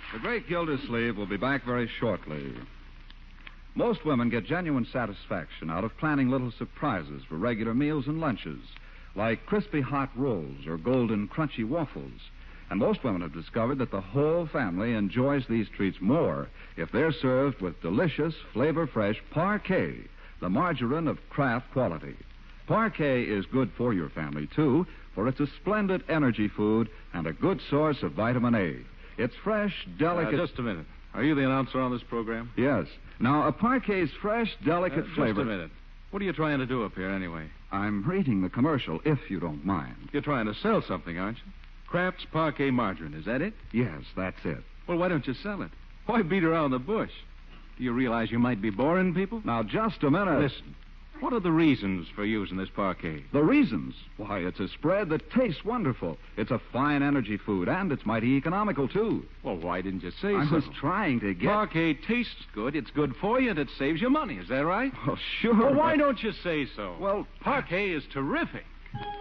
The Great Gildersleeve will be back very shortly. Most women get genuine satisfaction out of planning little surprises for regular meals and lunches, like crispy hot rolls or golden crunchy waffles. And most women have discovered that the whole family enjoys these treats more if they're served with delicious, flavor-fresh Parquet, the margarine of Kraft quality. Parquet is good for your family, too, for it's a splendid energy food and a good source of vitamin A. It's fresh, delicate... Just a minute. Are you the announcer on this program? Yes. Now, a Parquet's fresh, delicate flavor... Just a minute. What are you trying to do up here, anyway? I'm reading the commercial, if you don't mind. You're trying to sell something, aren't you? Kraft's Parquet margarine, is that it? Yes, that's it. Well, why don't you sell it? Why beat around the bush? Do you realize you might be boring people? Now, just a minute. Listen. What are the reasons for using this Parquet? The reasons? Why, it's a spread that tastes wonderful. It's a fine energy food, and it's mighty economical, too. Well, why didn't you say I so? was trying to get... Parquet tastes good, it's good for you, and it saves you money. Is that right? Oh, sure. Well, why don't you say so? Well... Parquet is terrific.